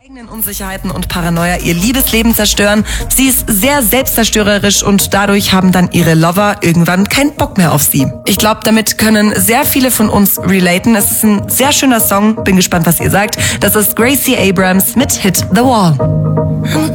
eigenen Unsicherheiten und Paranoia ihr Liebesleben zerstören. Sie ist sehr selbstzerstörerisch und dadurch haben dann ihre Lover irgendwann keinen Bock mehr auf sie. Ich glaube, damit können sehr viele von uns relaten. Es ist ein sehr schöner Song. Bin gespannt, was ihr sagt. Das ist Gracie Abrams mit Hit the Wall.